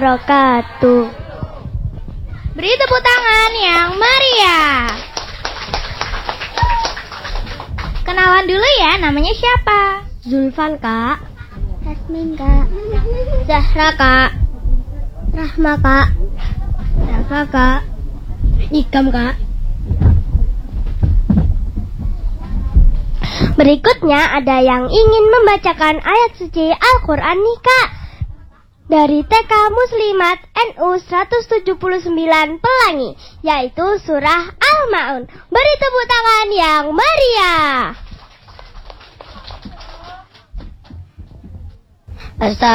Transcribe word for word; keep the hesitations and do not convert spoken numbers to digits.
wabarakatuh. Beri tepuk tangan yang meriah. Kenalan dulu ya, namanya siapa? Zulfan, Kak. Yasmin, Kak. Zahra, Kak. Rahma, Kak. Rafa, Kak. Ikam, Kak. Berikutnya ada yang ingin membacakan ayat suci Al-Quran nih, Kak. Dari T K Muslimat N U seratus tujuh puluh sembilan Pelangi, yaitu surah Al-Ma'un. Beri tepuk tangan yang meriah.